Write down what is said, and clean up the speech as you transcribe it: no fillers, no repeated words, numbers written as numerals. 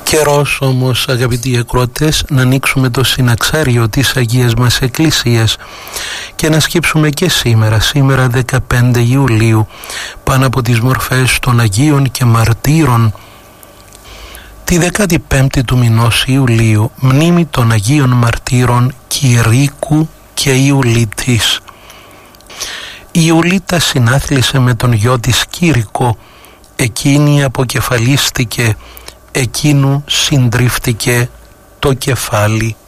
Καιρός όμως, αγαπητοί ακροατές, να ανοίξουμε το συναξάριο της Αγίας μας Εκκλησίας και να σκύψουμε και σήμερα 15 Ιουλίου, πάνω από τις μορφές των Αγίων και Μαρτύρων. Τη 15η του μηνός Ιουλίου, μνήμη των Αγίων Μαρτύρων Κηρύκου και Ιουλίτης. Η Ιουλίτα συνάθλησε με τον γιο της Κήρυκο, εκείνη αποκεφαλίστηκε, εκείνου συντρίφτηκε το κεφάλι.